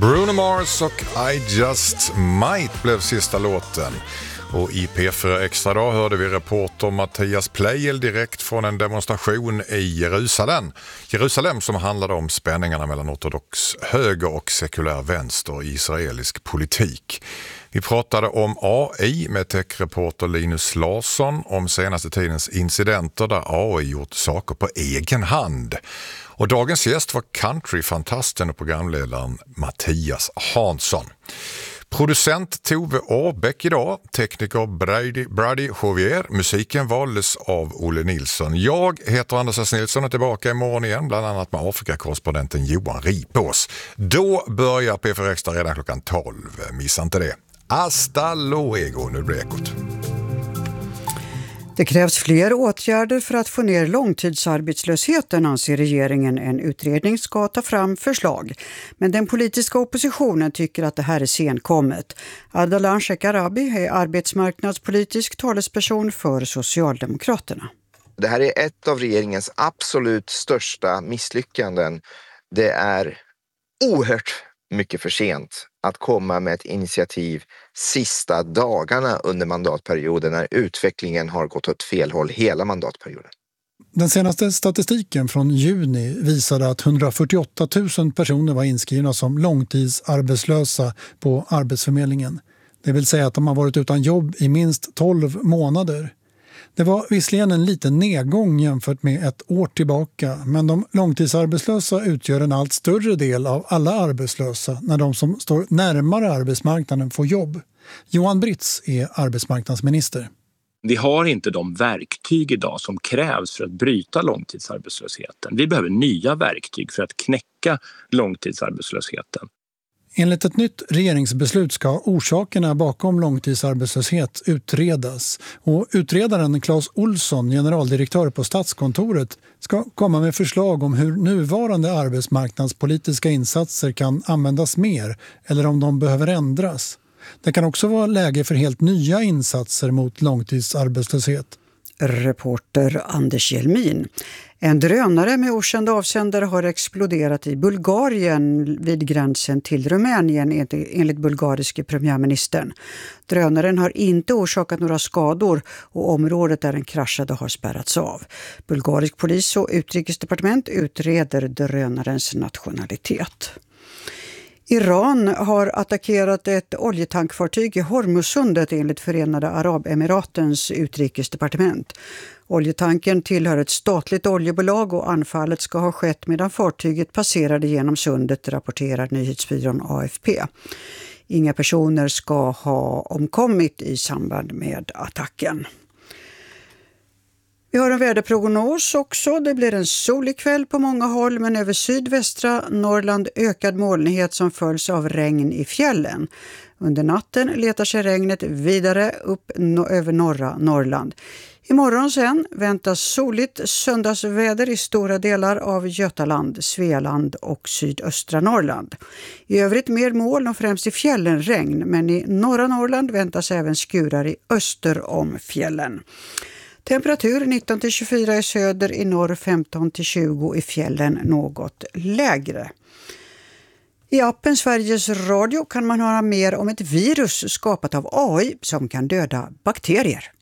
Bruno Mars och I Just Might blev sista låten. Och i P4 Extra dag hörde vi reporter Mattias Pleijel direkt från en demonstration i Jerusalem som handlade om spänningarna mellan ortodox höger och sekulär vänster i israelisk politik. Vi pratade om AI med techreporter Linus Larsson om senaste tidens incidenter där AI gjort saker på egen hand. Och dagens gäst var countryfantasten och programledaren Mattias Hansson. Producent Tove Årbäck idag, tekniker Brady Jovier, musiken valdes av Olle Nilsson. Jag heter Anders S. Nilsson och är tillbaka imorgon igen, bland annat med Afrika-korrespondenten Johan Ripås. Då börjar P4 Extra redan klockan 12, missa inte det. Hasta luego, nu blir ekot. Det krävs fler åtgärder för att få ner långtidsarbetslösheten, anser regeringen. En utredning ska ta fram förslag. Men den politiska oppositionen tycker att det här är senkommet. Ardalan Shekarabi är arbetsmarknadspolitisk talesperson för Socialdemokraterna. Det här är ett av regeringens absolut största misslyckanden. Det är oerhört mycket för sent att komma med ett initiativ sista dagarna under mandatperioden när utvecklingen har gått åt fel håll hela mandatperioden. Den senaste statistiken från juni visade att 148 000 personer var inskrivna som långtidsarbetslösa på Arbetsförmedlingen. Det vill säga att de har varit utan jobb i minst 12 månader. Det var visserligen en liten nedgång jämfört med ett år tillbaka, men de långtidsarbetslösa utgör en allt större del av alla arbetslösa när de som står närmare arbetsmarknaden får jobb. Johan Britz är arbetsmarknadsminister. Vi har inte de verktyg idag som krävs för att bryta långtidsarbetslösheten. Vi behöver nya verktyg för att knäcka långtidsarbetslösheten. Enligt ett nytt regeringsbeslut ska orsakerna bakom långtidsarbetslöshet utredas. Och utredaren Claes Olsson, generaldirektör på Statskontoret, ska komma med förslag om hur nuvarande arbetsmarknadspolitiska insatser kan användas mer eller om de behöver ändras. Det kan också vara läge för helt nya insatser mot långtidsarbetslöshet. Reporter Anders Jelmin. En drönare med okänd avsändare har exploderat i Bulgarien vid gränsen till Rumänien enligt bulgariske premiärministern. Drönaren har inte orsakat några skador och området där den kraschade har spärrats av. Bulgarisk polis och utrikesdepartement utreder drönarens nationalitet. Iran har attackerat ett oljetankfartyg i Hormuzsundet enligt Förenade Arabemiratens utrikesdepartement. Oljetanken tillhör ett statligt oljebolag och anfallet ska ha skett medan fartyget passerade genom sundet, rapporterar nyhetsbyrån AFP. Inga personer ska ha omkommit i samband med attacken. Vi har en väderprognos också. Det blir en solig kväll på många håll, men över sydvästra Norrland ökad molnighet som följs av regn i fjällen. Under natten letar sig regnet vidare upp över norra Norrland. Imorgon sen väntas soligt söndagsväder i stora delar av Götaland, Svealand och sydöstra Norrland. I övrigt mer moln och främst i fjällen regn, men i norra Norrland väntas även skurar i öster om fjällen. Temperatur 19-24 i söder, i norr 15-20 i fjällen något lägre. I appen Sveriges Radio kan man höra mer om ett virus skapat av AI som kan döda bakterier.